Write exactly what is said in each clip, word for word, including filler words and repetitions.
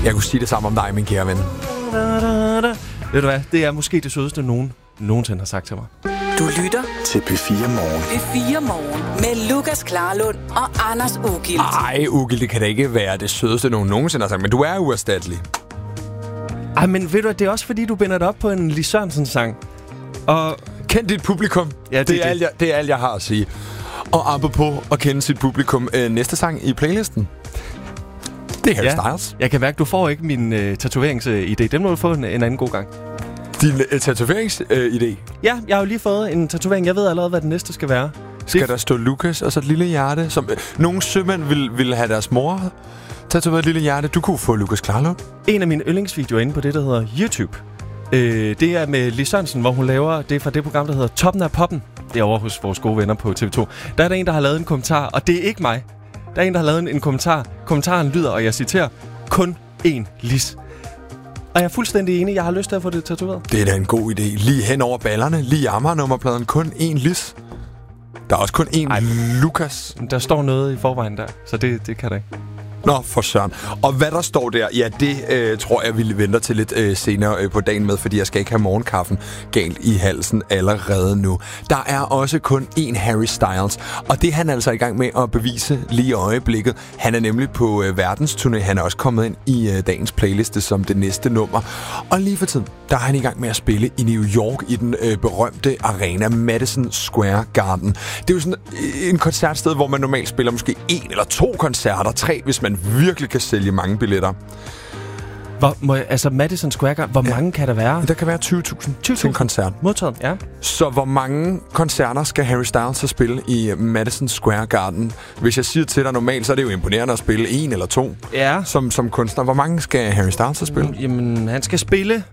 Jeg kunne sige det samme om dig, min kære ven. Ved du hvad? Det er måske det sødeste, nogen nogensinde har sagt til mig. Du lytter til P fire Morgen. P fire Morgen med Lukas Klarlund og Anders Ugilt. Ej, Ugilt, det kan da ikke være det sødeste, nogen nogensinde har sagt, men du er uerstattelig. Ej, men ved du, det er også fordi, du binder det op på en Lis Sørensen-sang. Og kend dit publikum. Ja, det, det, er det. Alt, jeg, det er alt, jeg har at sige. Og apropos at kende sit publikum, øh, næste sang i playlisten, det er Harry ja, Styles. Jeg kan mærke, du får ikke min øh, tatoveringsidé. Den må du få en, en anden god gang. Din øh, tatoveringsidé? Øh, ja, jeg har jo lige fået en tatovering. Jeg ved allerede, hvad den næste skal være. Skal det... der stå Lukas og så et lille hjerte? Som, øh, nogle sømænd vil, vil have deres mor tatoveret et lille hjerte. Du kunne få Lukas Klarlund. En af mine yndlingsvideoer inde på det, der hedder YouTube. Øh, det er med Lis Sørensen, hvor hun laver det fra det program, der hedder Toppen af Poppen. Det er over hos vores gode venner på T V to. Der er der en, der har lavet en kommentar, og det er ikke mig. Der er en, der har lavet en, en kommentar. Kommentaren lyder, og jeg citerer, kun én Lis. Og jeg er fuldstændig enig. Jeg har lyst til at få det tatoveret. Det er da en god idé. Lige hen over ballerne, lige Amager-nummerpladen, kun én Lis. Der er også kun én Ej, Lukas. Der står noget i forvejen der, så det, det kan der ikke. Nå, for søren. Og hvad der står der, ja, det øh, tror jeg, vi venter til lidt øh, senere øh, på dagen med, fordi jeg skal ikke have morgenkaffen galt i halsen allerede nu. Der er også kun én Harry Styles, og det er han altså i gang med at bevise lige i øjeblikket. Han er nemlig på øh, verdensturné. Han er også kommet ind i øh, dagens playliste som det næste nummer. Og lige for tiden, der er han i gang med at spille i New York i den øh, berømte arena Madison Square Garden. Det er jo sådan øh, en koncertsted, hvor man normalt spiller måske en eller to koncerter, tre, hvis man virkelig kan sælge mange billetter. Hvor, må jeg, altså Madison Square Garden, hvor ja. mange kan der være? Der kan være tyve tusind til en koncert. Modtaget, ja. Så hvor mange koncerter skal Harry Styles så spille i Madison Square Garden? Hvis jeg siger til dig normalt, så er det jo imponerende at spille en eller to ja. som, som kunstner. Hvor mange skal Harry Styles så spille? Jamen, han skal spille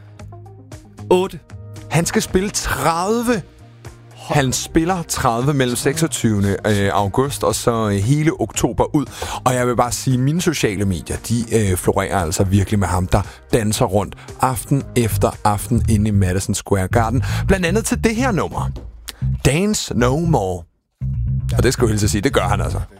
otte. Han skal spille tredive. Han spiller tredive mellem seksogtyvende august og så hele oktober ud. Og jeg vil bare sige, at mine sociale medier, de øh, florerer altså virkelig med ham, der danser rundt aften efter aften inde i Madison Square Garden. Blandt andet til det her nummer. Dance No More. Og det skal jeg hilse at sige, det gør han altså.